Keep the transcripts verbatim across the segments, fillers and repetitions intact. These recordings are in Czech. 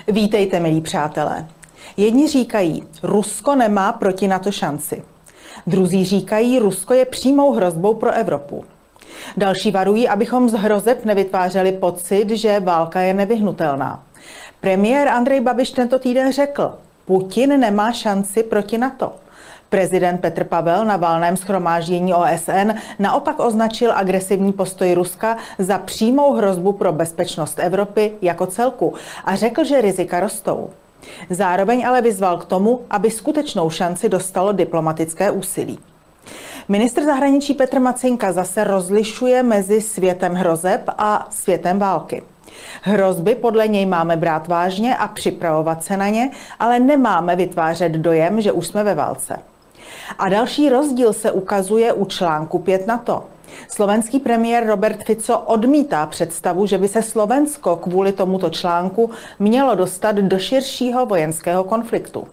Vítejte, milí přátelé. Jedni říkají, Rusko nemá proti NATO šanci. Druzí říkají, Rusko je přímou hrozbou pro Evropu. Další varují, abychom z hrozeb nevytvářeli pocit, že válka je nevyhnutelná. Premiér Andrej Babiš tento týden řekl, Putin nemá šanci proti NATO. Prezident Petr Pavel na valném shromáždění O S N naopak označil agresivní postoj Ruska za přímou hrozbu pro bezpečnost Evropy jako celku a řekl, že rizika rostou. Zároveň ale vyzval k tomu, aby skutečnou šanci dostalo diplomatické úsilí. Ministr zahraničí Petr Macinka zase rozlišuje mezi světem hrozeb a světem války. Hrozby podle něj máme brát vážně a připravovat se na ně, ale nemáme vytvářet dojem, že už jsme ve válce. A další rozdíl se ukazuje u článku pět NATO. Slovenský premiér Robert Fico odmítá představu, že by se Slovensko kvůli tomuto článku mělo dostat do širšího vojenského konfliktu.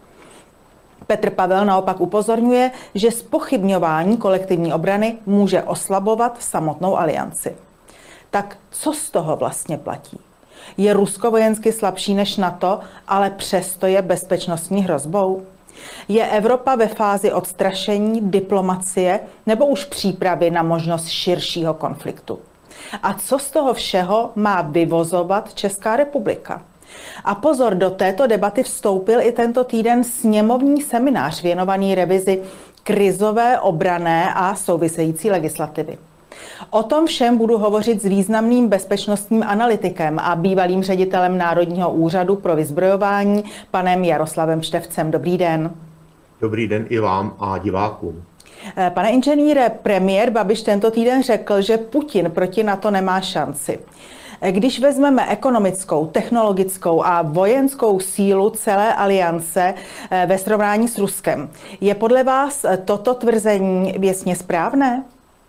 Petr Pavel naopak upozorňuje, že zpochybňování kolektivní obrany může oslabovat samotnou alianci. Tak co z toho vlastně platí? Je Rusko vojensky slabší než NATO, ale přesto je bezpečnostní hrozbou? Je Evropa ve fázi odstrašení, diplomacie nebo už přípravy na možnost širšího konfliktu? A co z toho všeho má vyvozovat Česká republika? A pozor, do této debaty vstoupil i tento týden sněmovní seminář věnovaný revizi krizové, obranné a související legislativy. O tom všem budu hovořit s významným bezpečnostním analytikem a bývalým ředitelem Národního úřadu pro vyzbrojování, panem Jaroslavem Štefcem. Dobrý den. Dobrý den i vám a divákům. Pane inženýre, premiér Babiš tento týden řekl, že Putin proti NATO nemá šanci. Když vezmeme ekonomickou, technologickou a vojenskou sílu celé aliance ve srovnání s Ruskem, je podle vás toto tvrzení věcně správné?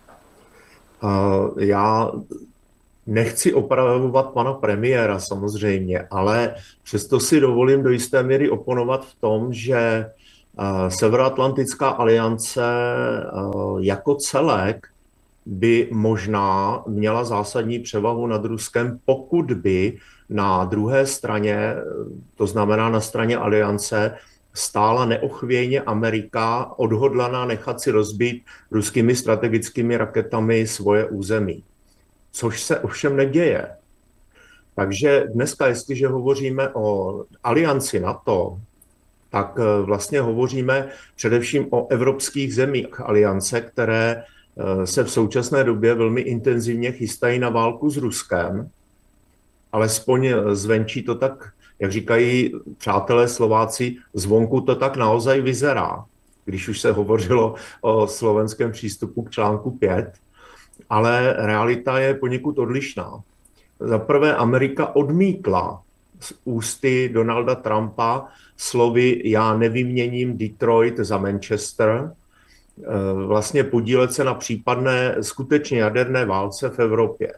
Uh, já nechci opravovat pana premiéra samozřejmě, ale přesto si dovolím do jisté míry oponovat v tom, že uh, Severoatlantická aliance uh, jako celek by možná měla zásadní převahu nad Ruskem, pokud by na druhé straně, to znamená na straně aliance, stála neochvějně Amerika odhodlaná nechat si rozbít ruskými strategickými raketami svoje území. Což se ovšem neděje. Takže dneska, jestliže hovoříme o alianci NATO, tak vlastně hovoříme především o evropských zemích aliance, které se v současné době velmi intenzivně chystají na válku s Ruskem. Alespoň zvenčí to tak, jak říkají přátelé Slováci, zvonku to tak naozaj vyzerá, když už se hovořilo o slovenském přístupu k článku pět, ale realita je poněkud odlišná. Za prvé Amerika odmítla z ústy Donalda Trumpa slovy já nevyměním Detroit za Manchester, vlastně podílet se na případné skutečně jaderné válce v Evropě.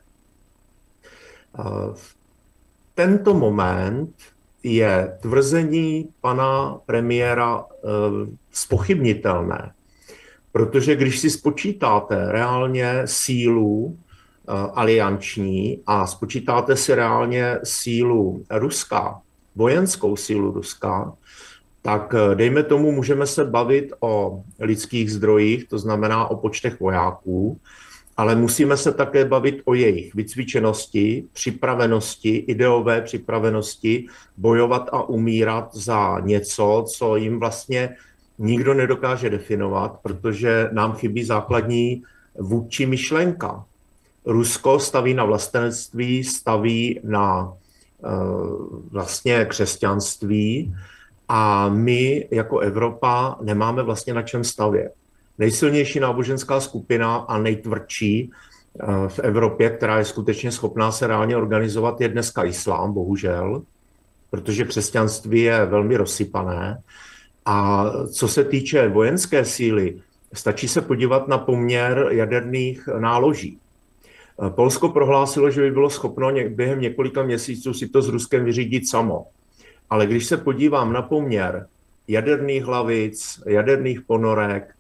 V tento moment je tvrzení pana premiéra zpochybnitelné, protože když si spočítáte reálně sílu alianční a spočítáte si reálně sílu Ruska, vojenskou sílu Ruska, tak dejme tomu, můžeme se bavit o lidských zdrojích, to znamená o počtech vojáků, ale musíme se také bavit o jejich vycvičenosti, připravenosti, ideové připravenosti bojovat a umírat za něco, co jim vlastně nikdo nedokáže definovat, protože nám chybí základní vůdčí myšlenka. Rusko staví na vlastenectví, staví na uh, vlastně křesťanství a my jako Evropa nemáme vlastně na čem stavět. Nejsilnější náboženská skupina a nejtvrdší v Evropě, která je skutečně schopná se reálně organizovat, je dneska islám, bohužel, protože křesťanství je velmi rozsypané. A co se týče vojenské síly, stačí se podívat na poměr jaderných náloží. Polsko prohlásilo, že by bylo schopno během několika měsíců si to s Ruskem vyřídit samo. Ale když se podívám na poměr jaderných hlavic, jaderných ponorek,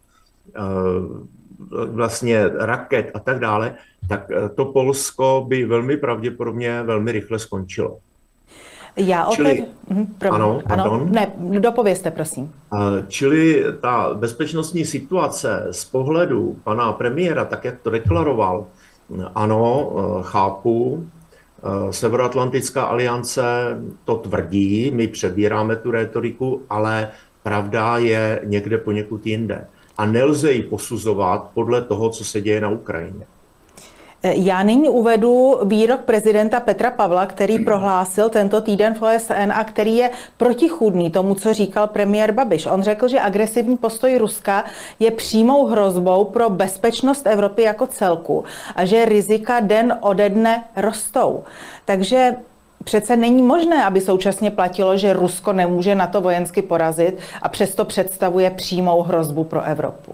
vlastně raket a tak dále, tak to Polsko by velmi pravděpodobně velmi rychle skončilo. Já opět... Čili, mhm, pro... ano, ano, ne, dopovězte, prosím. Čili ta bezpečnostní situace z pohledu pana premiéra, tak jak to deklaroval, ano, chápu, Severoatlantická aliance to tvrdí, my přebíráme tu rétoriku, ale pravda je někde poněkud jinde. A nelze ji posuzovat podle toho, co se děje na Ukrajině. Já nyní uvedu výrok prezidenta Petra Pavla, který prohlásil tento týden v O S N a který je protichůdný tomu, co říkal premiér Babiš. On řekl, že agresivní postoj Ruska je přímou hrozbou pro bezpečnost Evropy jako celku a že rizika den ode dne rostou. Takže přece není možné, aby současně platilo, že Rusko nemůže NATO vojensky porazit a přesto představuje přímou hrozbu pro Evropu.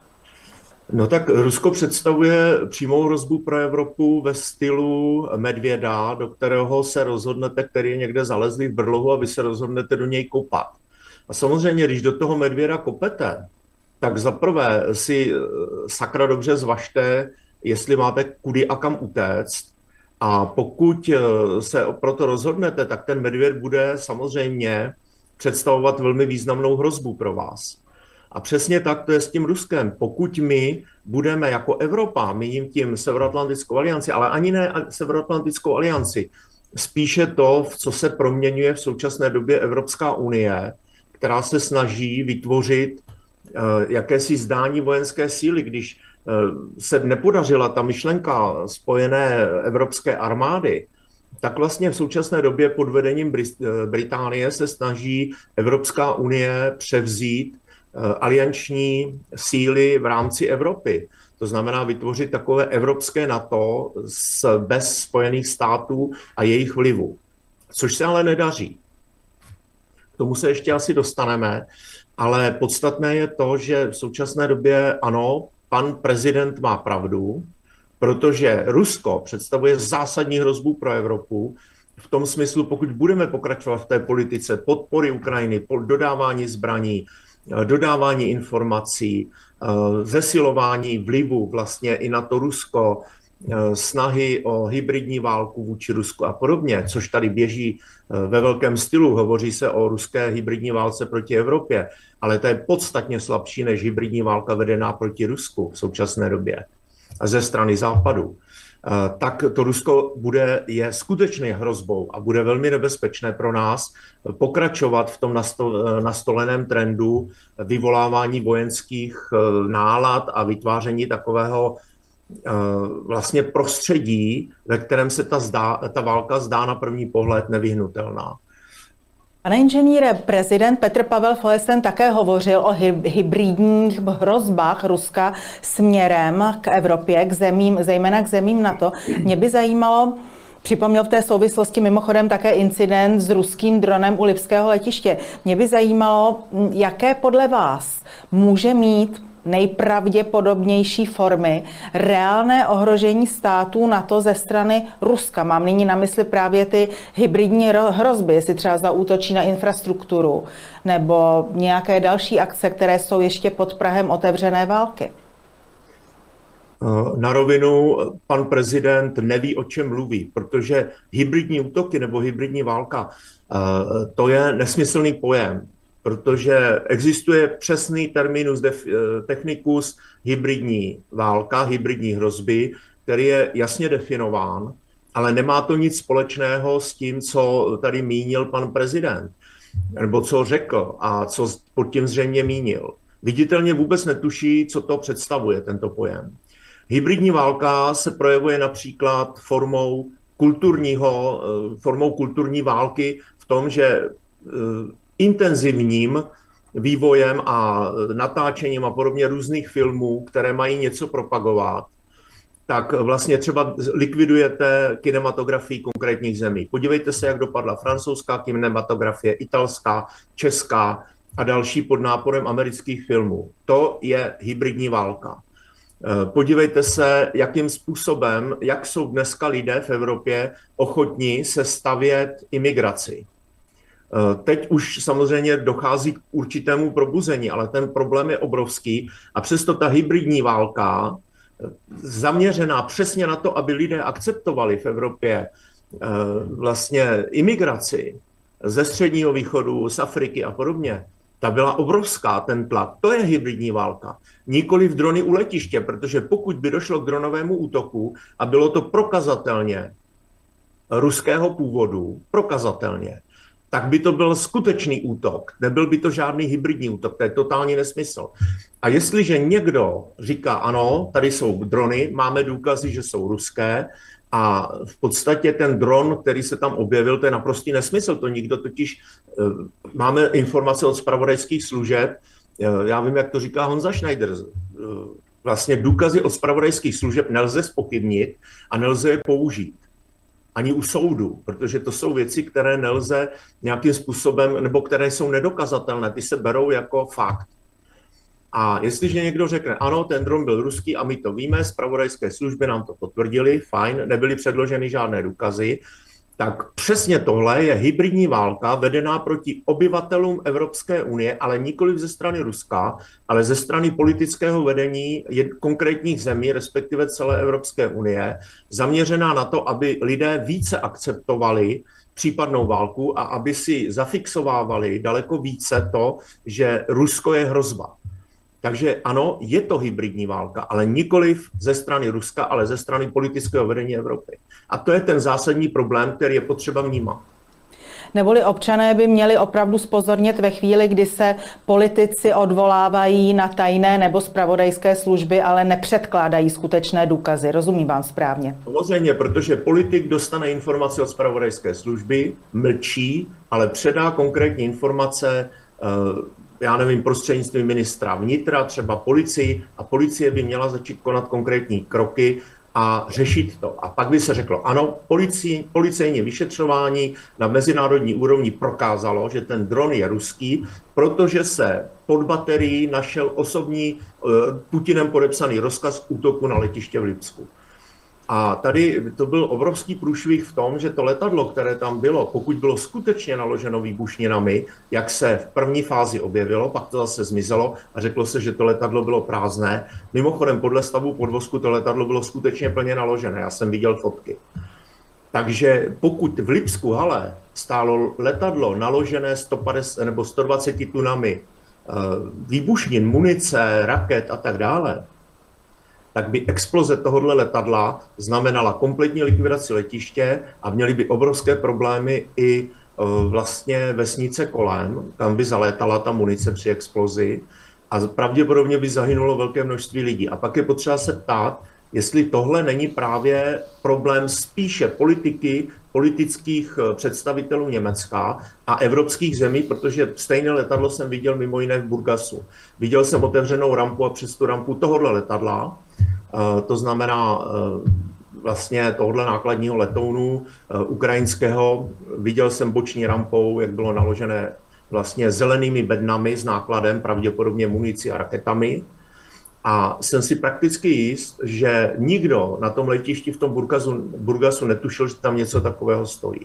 No tak Rusko představuje přímou hrozbu pro Evropu ve stylu medvěda, do kterého se rozhodnete, který je někde zalezlý v brlohu a vy se rozhodnete do něj kopat. A samozřejmě, když do toho medvěda kopete, tak zaprvé si sakra dobře zvažte, jestli máte kudy a kam utéct. A pokud se proto rozhodnete, tak ten medvěd bude samozřejmě představovat velmi významnou hrozbu pro vás. A přesně tak to je s tím Ruskem. Pokud my budeme jako Evropa, míním tím Severoatlantickou alianci, ale ani ne Severoatlantickou alianci, spíše to, v co se proměňuje v současné době Evropská unie, která se snaží vytvořit uh, jakési zdání vojenské síly, když uh, se nepodařila ta myšlenka spojené evropské armády, tak vlastně v současné době pod vedením Británie se snaží Evropská unie převzít alianční síly v rámci Evropy. To znamená vytvořit takové evropské NATO bez Spojených států a jejich vlivu. Což se ale nedaří. K tomu se ještě asi dostaneme, ale podstatné je to, že v současné době ano, pan prezident má pravdu, protože Rusko představuje zásadní hrozbu pro Evropu, v tom smyslu, pokud budeme pokračovat v té politice podpory Ukrajiny, dodávání zbraní, dodávání informací, zesilování vlivu vlastně i na to Rusko, snahy o hybridní válku vůči Rusku a podobně, což tady běží ve velkém stylu. Hovoří se o ruské hybridní válce proti Evropě, ale to je podstatně slabší než hybridní válka vedená proti Rusku v současné době a ze strany Západu. Tak to Rusko bude, je skutečně hrozbou a bude velmi nebezpečné pro nás pokračovat v tom nastoleném trendu vyvolávání vojenských nálad a vytváření takového vlastně prostředí, ve kterém se ta, zdá, ta válka zdá na první pohled nevyhnutelná. Pane inženýre, prezident Petr Pavel v O S N také hovořil o hybridních hrozbách Ruska směrem k Evropě, k zemím, zejména k zemím NATO. Mě by zajímalo, připomněl v té souvislosti mimochodem také incident s ruským dronem u Lipského letiště. Mě by zajímalo, jaké podle vás může mít nejpravděpodobnější formy reálné ohrožení států NATO ze strany Ruska. Mám nyní na mysli právě ty hybridní hrozby, jestli třeba zaútočí na infrastrukturu nebo nějaké další akce, které jsou ještě pod prahem otevřené války. Na rovinu pan prezident neví, o čem mluví, protože hybridní útoky nebo hybridní válka, to je nesmyslný pojem, protože existuje přesný terminus technicus hybridní válka, hybridní hrozby, který je jasně definován, ale nemá to nic společného s tím, co tady mínil pan prezident, nebo co řekl a co pod tím zřejmě mínil. Viditelně vůbec netuší, co to představuje, tento pojem. Hybridní válka se projevuje například formou kulturního, formou kulturní války v tom, že intenzivním vývojem a natáčením a podobně různých filmů, které mají něco propagovat, tak vlastně třeba likvidujete kinematografii konkrétních zemí. Podívejte se, jak dopadla francouzská kinematografie, italská, česká a další pod náporem amerických filmů. To je hybridní válka. Podívejte se, jakým způsobem, jak jsou dneska lidé v Evropě ochotní se stavět imigraci. Teď už samozřejmě dochází k určitému probuzení, ale ten problém je obrovský a přesto ta hybridní válka, zaměřená přesně na to, aby lidé akceptovali v Evropě vlastně imigraci, ze Středního východu, z Afriky a podobně, ta byla obrovská, ten tlak. To je hybridní válka. Nikoli v drony u letiště, protože pokud by došlo k dronovému útoku a bylo to prokazatelně ruského původu, prokazatelně, tak by to byl skutečný útok. Nebyl by to žádný hybridní útok, to je totální nesmysl. A jestliže někdo říká, ano, tady jsou drony, máme důkazy, že jsou ruské, a v podstatě ten dron, který se tam objevil, to je naprostý nesmysl. To nikdo totiž, máme informace od zpravodajských služeb, já vím, jak to říká Honza Schneider, vlastně důkazy od zpravodajských služeb nelze zpochybnit a nelze je použít. Ani u soudu, protože to jsou věci, které nelze nějakým způsobem, nebo které jsou nedokazatelné, ty se berou jako fakt. A jestliže někdo řekne, ano, ten dron byl ruský a my to víme, zpravodajské služby nám to potvrdili, fajn, nebyly předloženy žádné důkazy, tak přesně tohle je hybridní válka vedená proti obyvatelům Evropské unie, ale nikoliv ze strany Ruska, ale ze strany politického vedení konkrétních zemí, respektive celé Evropské unie, zaměřená na to, aby lidé více akceptovali případnou válku a aby si zafixovávali daleko více to, že Rusko je hrozba. Takže ano, je to hybridní válka, ale nikoliv ze strany Ruska, ale ze strany politického vedení Evropy. A to je ten zásadní problém, který je potřeba vnímat. Neboli občané by měli opravdu zpozornět ve chvíli, kdy se politici odvolávají na tajné nebo zpravodajské služby, ale nepředkládají skutečné důkazy. Rozumím vám správně? Samozřejmě, protože politik dostane informace od zpravodajské služby, mlčí, ale předá konkrétní informace, já nevím, prostřednictvím ministra vnitra, třeba policii, a policie by měla začít konat konkrétní kroky a řešit to. A pak by se řeklo, ano, policii, policejní vyšetřování na mezinárodní úrovni prokázalo, že ten dron je ruský, protože se pod baterií našel osobní Putinem podepsaný rozkaz útoku na letiště v Lipsku. A tady to byl obrovský průšvih v tom, že to letadlo, které tam bylo, pokud bylo skutečně naloženo výbušninami, jak se v první fázi objevilo, pak to zase zmizelo a řeklo se, že to letadlo bylo prázdné. Mimochodem, podle stavu podvozku to letadlo bylo skutečně plně naložené, já jsem viděl fotky. Takže pokud v Lipsku hale stálo letadlo naložené sto padesát nebo sto dvacet tunami výbušnin, munice, raket a tak dále, tak by exploze tohohle letadla znamenala kompletní likvidaci letiště a měly by obrovské problémy i vlastně vesnice kolem, tam by zalétala ta munice při explozi a pravděpodobně by zahynulo velké množství lidí. A pak je potřeba se ptát, jestli tohle není právě problém spíše politiky, politických představitelů Německa a evropských zemí, protože stejné letadlo jsem viděl mimo jiné v Burgasu. Viděl jsem otevřenou rampu a přes tu rampu tohohle letadla, to znamená vlastně tohohle nákladního letounu ukrajinského, viděl jsem boční rampou, jak bylo naložené vlastně zelenými bednami s nákladem, pravděpodobně municí a raketami. A jsem si prakticky jist, že nikdo na tom letišti v tom Burgasu, Burgasu netušil, že tam něco takového stojí.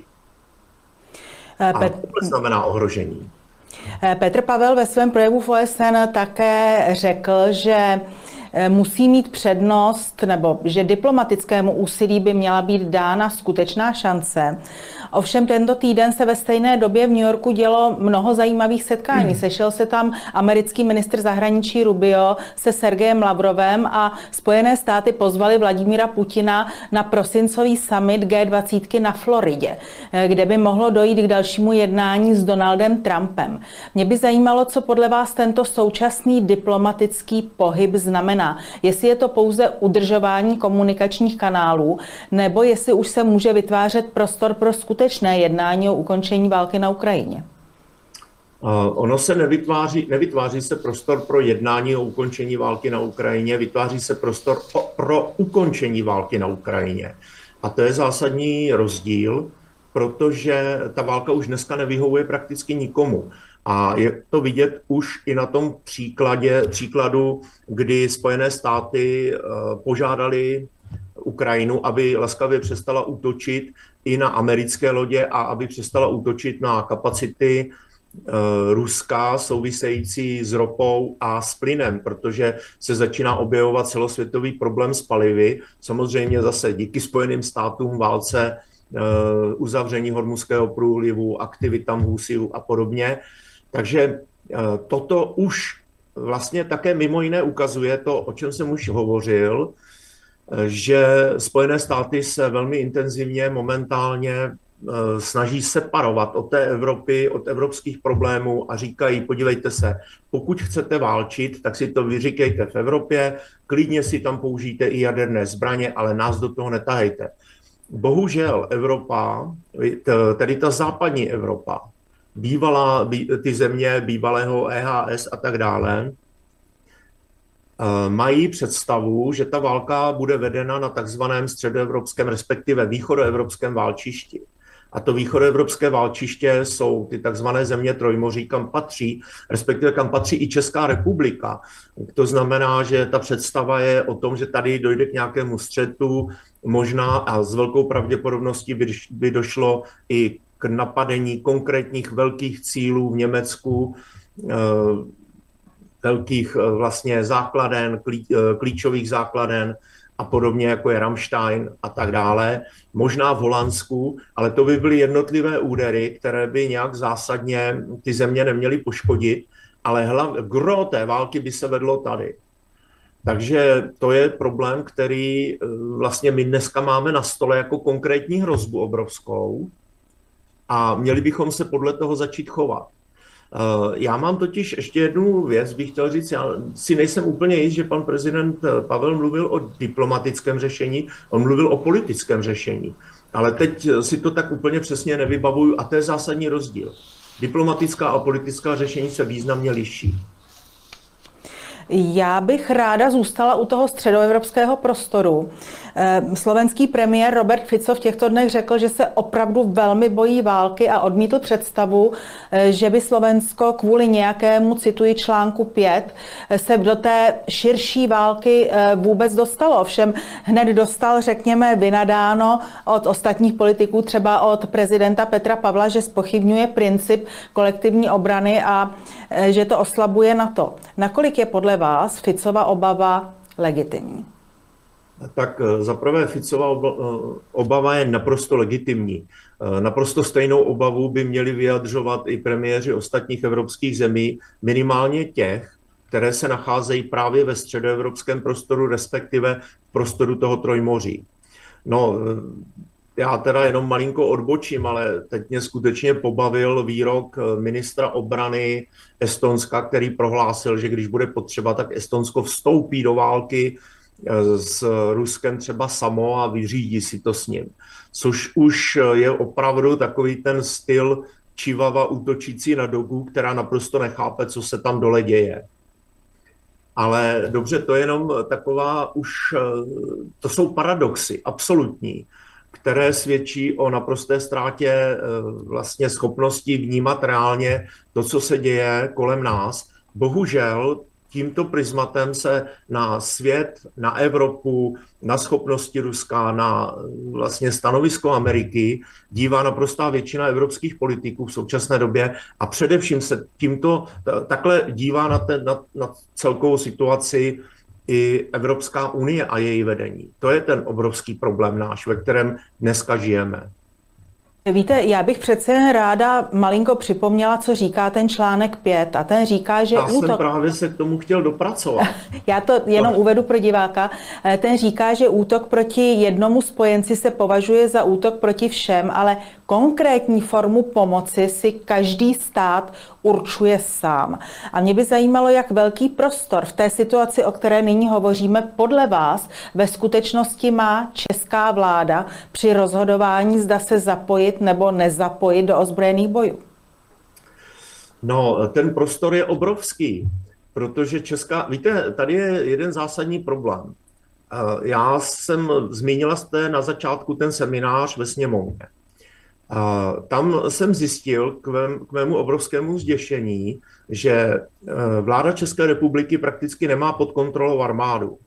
A to znamená ohrožení. Petr Pavel ve svém projevu v O S N také řekl, že musí mít přednost, nebo že diplomatickému úsilí by měla být dána skutečná šance. Ovšem tento týden se ve stejné době v New Yorku dělo mnoho zajímavých setkání. Sešel se tam americký ministr zahraničí Rubio se Sergejem Lavrovem a Spojené státy pozvali Vladimíra Putina na prosincový summit G dvacet na Floridě, kde by mohlo dojít k dalšímu jednání s Donaldem Trumpem. Mě by zajímalo, co podle vás tento současný diplomatický pohyb znamená. Jestli je to pouze udržování komunikačních kanálů, nebo jestli už se může vytvářet prostor pro skutečné jednání o ukončení války na Ukrajině. Ono se nevytváří, nevytváří se prostor pro jednání o ukončení války na Ukrajině, vytváří se prostor pro ukončení války na Ukrajině. A to je zásadní rozdíl, protože ta válka už dneska nevyhovuje prakticky nikomu. A je to vidět už i na tom příkladě, příkladu, kdy Spojené státy požádali Ukrajinu, aby laskavě přestala útočit i na americké lodě a aby přestala útočit na kapacity Ruska související s ropou a s plynem, protože se začíná objevovat celosvětový problém s palivy. Samozřejmě zase díky Spojeným státům, válce uzavření Hormuzského průlivu, aktivitám Húsiju a podobně. Takže toto už vlastně také mimo jiné ukazuje to, o čem jsem už hovořil, že Spojené státy se velmi intenzivně momentálně snaží separovat od té Evropy, od evropských problémů a říkají, podívejte se, pokud chcete válčit, tak si to vyříkejte v Evropě, klidně si tam použijte i jaderné zbraně, ale nás do toho netahejte. Bohužel Evropa, tedy ta západní Evropa, bývalá, ty země bývalého E H S a tak dále, mají představu, že ta válka bude vedena na takzvaném středoevropském, respektive východoevropském válčišti. A to východoevropské válčiště jsou ty takzvané země Trojmoří, kam patří, respektive kam patří i Česká republika. To znamená, že ta představa je o tom, že tady dojde k nějakému střetu, možná a s velkou pravděpodobností by, by došlo i k napadení konkrétních velkých cílů v Německu, velkých vlastně základen, klíčových základen a podobně, jako je Rammstein a tak dále, možná v Holandsku, ale to by byly jednotlivé údery, které by nějak zásadně ty země neměly poškodit, ale hlav, gro té války by se vedlo tady. Takže to je problém, který vlastně my dneska máme na stole jako konkrétní hrozbu obrovskou a měli bychom se podle toho začít chovat. Já mám totiž ještě jednu věc, bych chtěl říct, já si nejsem úplně jist, že pan prezident Pavel mluvil o diplomatickém řešení, on mluvil o politickém řešení, ale teď si to tak úplně přesně nevybavuju a to je zásadní rozdíl. Diplomatická a politická řešení se významně liší. Já bych ráda zůstala u toho středoevropského prostoru. Slovenský premiér Robert Fico v těchto dnech řekl, že se opravdu velmi bojí války a odmítl představu, že by Slovensko kvůli nějakému, cituji článku pět, se do té širší války vůbec dostalo. Ovšem hned dostal, řekněme, vynadáno od ostatních politiků, třeba od prezidenta Petra Pavla, že zpochybňuje princip kolektivní obrany a že to oslabuje NATO. Nakolik je podle vás Ficova obava legitimní? Tak zaprvé Ficova obava je naprosto legitimní. Naprosto stejnou obavu by měli vyjadřovat i premiéři ostatních evropských zemí, minimálně těch, které se nacházejí právě ve středoevropském prostoru, respektive v prostoru toho Trojmoří. No, já teda jenom malinko odbočím, ale teď mě skutečně pobavil výrok ministra obrany Estonska, který prohlásil, že když bude potřeba, tak Estonsko vstoupí do války s Ruskem třeba samo a vyřídí si to s ním. Což už je opravdu takový ten styl čivava útočící na dogu, která naprosto nechápe, co se tam dole děje. Ale dobře, to je jenom taková už, to jsou paradoxy, absolutní, které svědčí o naprosté ztrátě vlastně schopnosti vnímat reálně to, co se děje kolem nás. Bohužel tímto prismatem se na svět, na Evropu, na schopnosti Ruska, na vlastně stanovisko Ameriky dívá naprostá většina evropských politiků v současné době a především se tímto takhle dívá na, ten, na, na celkovou situaci i Evropská unie a její vedení. To je ten obrovský problém náš, ve kterém dneska žijeme. Víte, já bych přece jen ráda malinko připomněla, co říká ten článek pět. A ten říká, že já útok... jsem právě se k tomu chtěl dopracovat. Já to jenom to... uvedu pro diváka. Ten říká, že útok proti jednomu spojenci se považuje za útok proti všem, ale konkrétní formu pomoci si každý stát určuje sám. A mě by zajímalo, jak velký prostor v té situaci, o které nyní hovoříme, podle vás ve skutečnosti má česká vláda při rozhodování, zda se zapojit nebo nezapojit do ozbrojených bojů? No, ten prostor je obrovský, protože Česká... Víte, tady je jeden zásadní problém. Já jsem zmínila jste na začátku ten seminář ve sněmovně. Tam jsem zjistil k, mém, k mému obrovskému zděšení, že vláda České republiky prakticky nemá pod kontrolou armádu.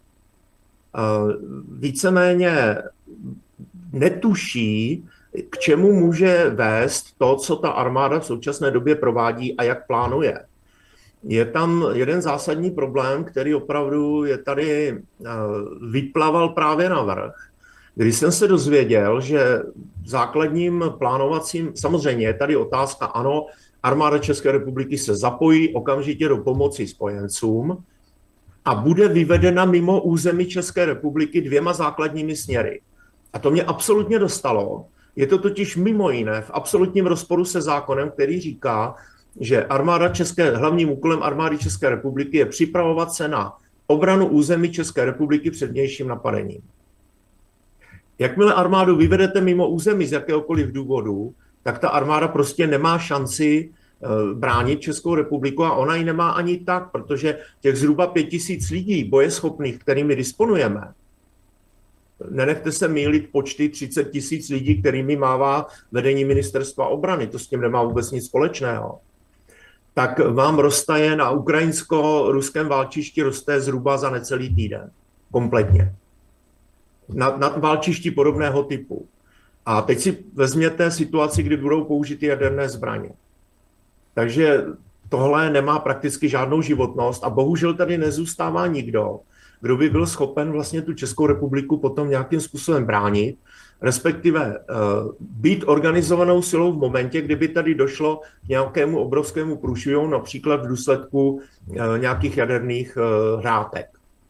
Víceméně netuší, k čemu může vést to, co ta armáda v současné době provádí a jak plánuje. Je tam jeden zásadní problém, který opravdu je tady vyplaval právě na vrch, Když jsem se dozvěděl, že základním plánovacím, samozřejmě je tady otázka, ano, armáda České republiky se zapojí okamžitě do pomoci spojencům a bude vyvedena mimo území České republiky dvěma základními směry. A to mě absolutně dostalo. Je to totiž mimo jiné v absolutním rozporu se zákonem, který říká, že armáda České, hlavním úkolem armády České republiky je připravovat se na obranu území České republiky před vnějším napadením. Jakmile armádu vyvedete mimo území z jakéhokoliv důvodu, tak ta armáda prostě nemá šanci bránit Českou republiku a ona ji nemá ani tak, protože těch zhruba pět tisíc lidí bojeschopných, kterými disponujeme, nenechte se mýlit počty třicet tisíc lidí, kterými mává vedení ministerstva obrany, to s tím nemá vůbec nic společného, tak vám roztaje na ukrajinsko-ruském válčišti roste zhruba za necelý týden. Kompletně. Na, na válčišti podobného typu. A teď si vezměte situaci, kdy budou použity jaderné zbraně. Takže tohle nemá prakticky žádnou životnost a bohužel tady nezůstává nikdo, kdo by byl schopen vlastně tu Českou republiku potom nějakým způsobem bránit, respektive uh, být organizovanou silou v momentě, kdyby tady došlo k nějakému obrovskému průšvihu, například v důsledku uh, nějakých jaderných uh, hrátek.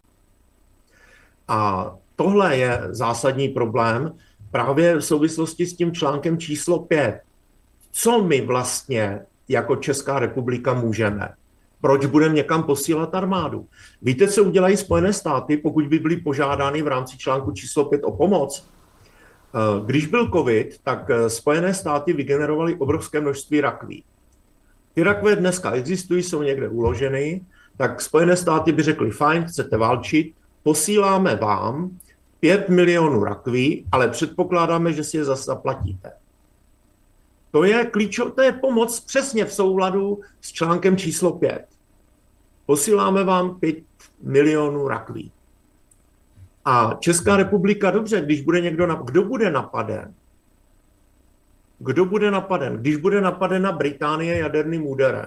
A tohle je zásadní problém právě v souvislosti s tím článkem číslo pět. Co my vlastně jako Česká republika můžeme? Proč budeme někam posílat armádu? Víte, co udělají Spojené státy, pokud by byly požádány v rámci článku číslo pět o pomoc? Když byl covid, tak Spojené státy vygenerovaly obrovské množství rakví. Ty rakve dneska existují, jsou někde uloženy, tak Spojené státy by řekly, fajn, chcete válčit, posíláme vám pět milionů rakví, ale předpokládáme, že si je zase zaplatíte. To je klíčové, to je pomoc přesně v souladu s článkem číslo pět. Posíláme vám pět milionů rakví. A Česká republika, dobře, když bude někdo, kdo bude napaden? Kdo bude napaden? Když bude napadena Británie jaderným úderem,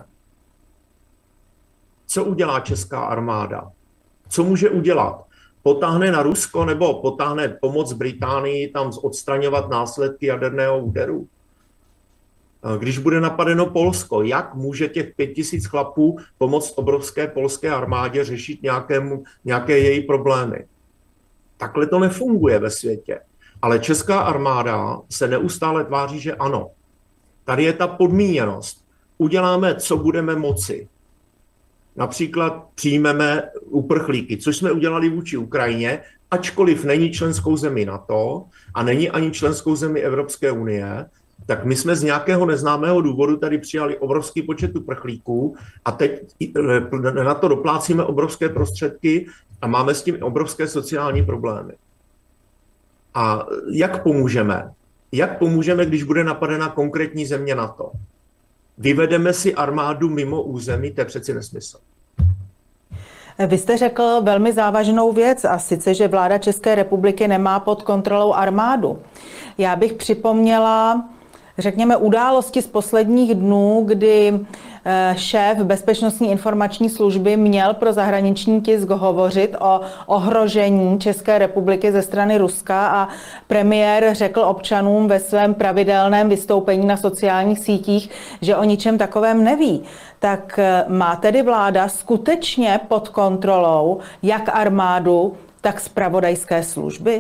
co udělá česká armáda? Co může udělat? Potáhne na Rusko nebo potáhne pomoc Británii tam odstraňovat následky jaderného úderu? Když bude napadeno Polsko, jak může těch pět tisíc chlapů pomoct obrovské polské armádě řešit nějakému, nějaké její problémy? Takhle to nefunguje ve světě. Ale česká armáda se neustále tváří, že ano. Tady je ta podmíněnost. Uděláme, co budeme moci. Například přijmeme uprchlíky, což jsme udělali vůči Ukrajině, ačkoliv není členskou zemí NATO a není ani členskou zemí Evropské unie, tak my jsme z nějakého neznámého důvodu tady přijali obrovský počet uprchlíků a teď na to doplácíme obrovské prostředky a máme s tím obrovské sociální problémy. A jak pomůžeme? Jak pomůžeme, když bude napadena konkrétní země NATO? Vyvedeme si armádu mimo území, to je přeci nesmysl. Vy jste řekl velmi závažnou věc, a sice, že vláda České republiky nemá pod kontrolou armádu. Já bych připomněla, řekněme, události z posledních dnů, kdy šéf Bezpečnostní informační služby měl pro zahraniční tisk hovořit o ohrožení České republiky ze strany Ruska a premiér řekl občanům ve svém pravidelném vystoupení na sociálních sítích, že o ničem takovém neví. Tak má tedy vláda skutečně pod kontrolou jak armádu, tak zpravodajské služby?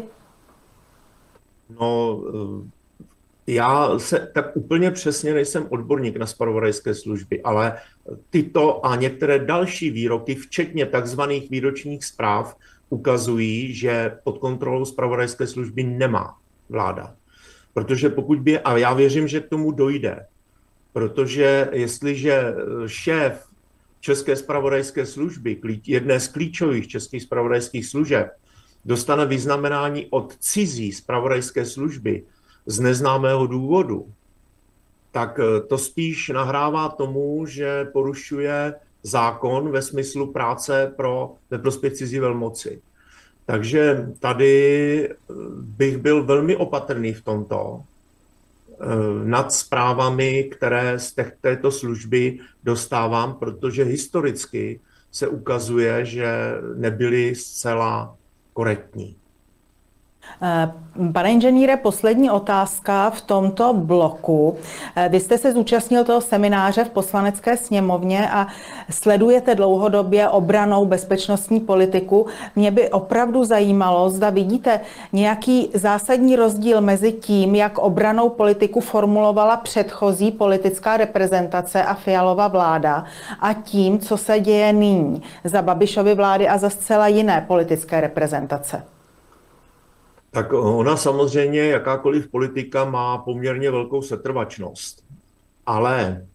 No, já se tak úplně přesně nejsem odborník na zpravodajské služby, ale tyto a některé další výroky, včetně takzvaných výročních zpráv, ukazují, že pod kontrolou zpravodajské služby nemá vláda. Protože pokud by, a já věřím, že k tomu dojde, protože jestliže šéf České zpravodajské služby, jedné z klíčových českých zpravodajských služeb, dostane vyznamenání od cizí zpravodajské služby z neznámého důvodu, tak to spíš nahrává tomu, že porušuje zákon ve smyslu práce pro ve prospěch cizí velmoci. Takže tady bych byl velmi opatrný v tomto nad zprávami, které z této služby dostávám, protože historicky se ukazuje, že nebyly zcela korektní. Pane inženýre, poslední otázka v tomto bloku. Vy jste se zúčastnil toho semináře v Poslanecké sněmovně a sledujete dlouhodobě obrannou bezpečnostní politiku. Mě by opravdu zajímalo, zda vidíte nějaký zásadní rozdíl mezi tím, jak obrannou politiku formulovala předchozí politická reprezentace a Fialova vláda a tím, co se děje nyní za Babišovy vlády a za zcela jiné politické reprezentace. Tak ona samozřejmě, jakákoliv politika má poměrně velkou setrvačnost, ale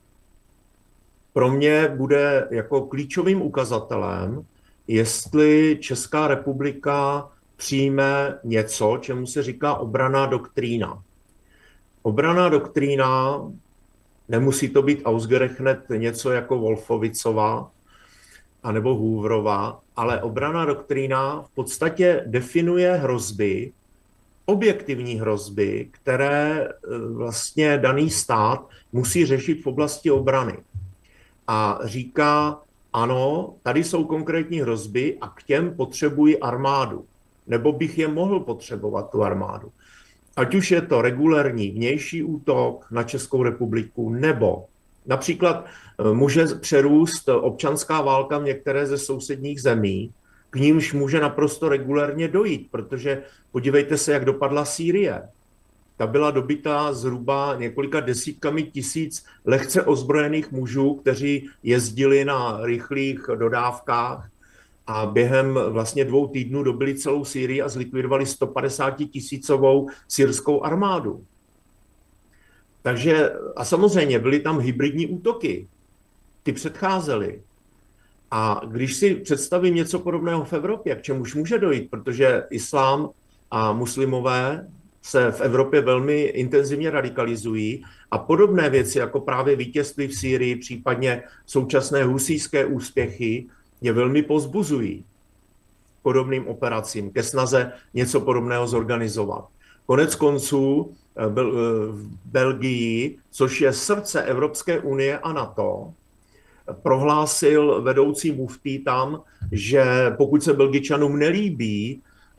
pro mě bude jako klíčovým ukazatelem, jestli Česká republika přijme něco, čemu se říká obranná doktrína. Obranná doktrína, nemusí to být ausgerechnet něco jako Wolfowicova anebo Hooverova, ale obranná doktrína v podstatě definuje hrozby, objektivní hrozby, které vlastně daný stát musí řešit v oblasti obrany. A říká, ano, tady jsou konkrétní hrozby a k těm potřebuji armádu. Nebo bych je mohl potřebovat, tu armádu. Ať už je to regulérní vnější útok na Českou republiku, nebo například může přerůst občanská válka v některé ze sousedních zemí, k nímž může naprosto regulérně dojít, protože podívejte se, jak dopadla Sýrie. Ta byla dobytá zhruba několika desítkami tisíc lehce ozbrojených mužů, kteří jezdili na rychlých dodávkách a během vlastně dvou týdnů dobili celou Sýrii a zlikvidovali sto padesát tisícovou syrskou armádu. Takže a samozřejmě byly tam hybridní útoky, ty předcházely. A když si představím něco podobného v Evropě, k čemuž může dojít, protože islám a muslimové se v Evropě velmi intenzivně radikalizují a podobné věci, jako právě vítězství v Sýrii, případně současné husijské úspěchy, je velmi povzbuzují podobným operacím, ke snaze něco podobného zorganizovat. Konec konců v Belgii, což je srdce Evropské unie a NATO, prohlásil vedoucí muftí tam, že pokud se Belgičanům nelíbí